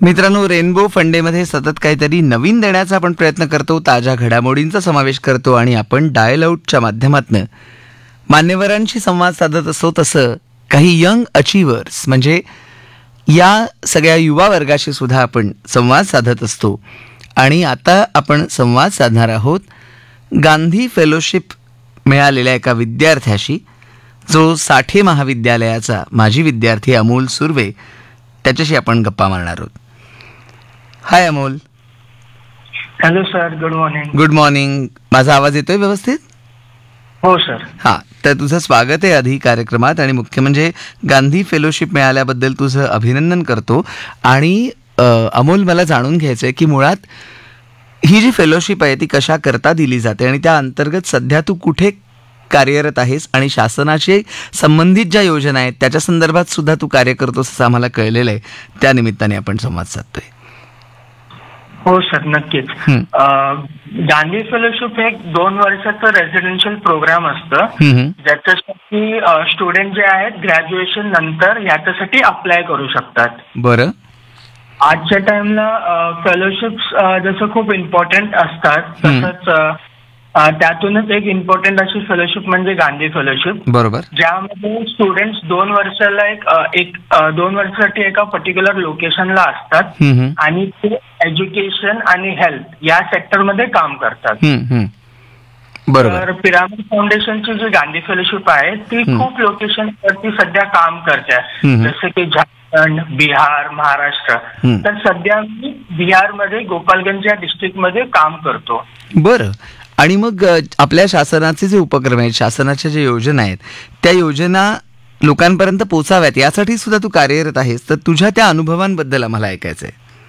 मित्रांनो, रेनबो फंडेमध्ये सतत काहीतरी नवीन देण्याचा आपण प्रयत्न करतो, ताज्या घडामोडींचा समावेश करतो आणि आपण डायल आउटच्या माध्यमातून मान्यवरांशी संवाद साधत असतो. तसं काही यंग अचिव्हर्स म्हणजे या सगळ्या युवा वर्गाशी सुद्धा आपण संवाद साधत असतो. आणि आता आपण संवाद साधणार आहोत गांधी फेलोशिप मिळालेल्या एका विद्यार्थ्याशी, जो साठे महाविद्यालयाचा माजी विद्यार्थी अमोल सुर्वे. त्याच्याशी आपण गप्पा मारणार आहोत. हाय Amol. Hello sir, good morning. Good morning. माझा आवाज येतोय व्यवस्थित? हो सर. हां, तर तुझं स्वागत आहे आधी कार्यक्रमात. आणि मुख्य म्हणजे गांधी फेलोशिप मिळाल्याबद्दल तुझं अभिनंदन करतो. आणि अमोल, मला जाणून घ्यायचं आहे की मुळात ही जी फेलोशिप आहे ती कशा करता दिली जाते आणि त्या अंतर्गत सध्या तू कुठे कार्यरत आहेस आणि शासनाशी संबंधित ज्या योजना आहेत त्याच्या संदर्भात सुद्धा तू कार्य करतोस असं आम्हाला कळलेलं आहे. त्या निमित्ताने आपण संवाद साधतोय. हो सर, नक्कीच. गांधी फेलोशिप हे 2 वर्षाचं रेसिडेन्शियल प्रोग्राम असतं, ज्याच्यासाठी स्टुडंट जे आहेत ग्रॅज्युएशन नंतर याच्यासाठी अप्लाय करू शकतात. बरं. आजच्या टाइमला फेलोशिप्स जसं खूप इम्पॉर्टंट असतात, तसंच त्यातूनच एक इम्पॉर्टंट अशी फेलोशिप म्हणजे गांधी फेलोशिप. बरोबर. ज्यामध्ये स्टुडंट्स 2 वर्षाला एक 2 वर्षासाठी एका पर्टिक्युलर लोकेशनला असतात आणि ते एज्युकेशन आणि हेल्थ या सेक्टरमध्ये काम करतात. तर पिरामिड फाउंडेशनची जी गांधी फेलोशिप आहे ती खूप लोकेशनवरती सध्या काम करते, जसं की झारखंड, बिहार, महाराष्ट्र. तर सध्या मी बिहारमध्ये गोपालगंज या डिस्ट्रिक्टमध्ये काम करतो. बरं. आणि मग आपल्या शासनाचे जे उपक्रम आहेत, शासनाच्या ज्या योजना आहेत, त्या योजना लोकांपर्यंत पोचाव्यात यासाठी सुद्धा तू कार्यरत आहेस. तर तुझ्या त्या अनुभवांबद्दल आम्हाला ऐकायचंय.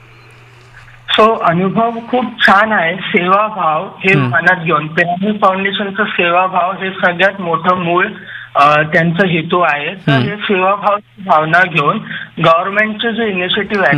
अनुभव खूप छान आहे. सेवाभाव हे मनात घेऊन पिरामिड फाउंडेशनचं सेवाभाव हे सगळ्यात मोठं मूळ त्यांचा हेतू आहे. तर हे सेवाभाव भावना घेऊन गव्हर्नमेंटचे जे इनिशिएटिव्ह आहेत